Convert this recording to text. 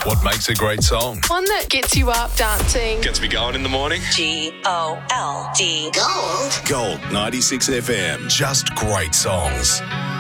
What makes a great song? One that gets you up dancing. Gets me going in the morning. G-O-L-D. Gold. Gold 96 FM. Just great songs.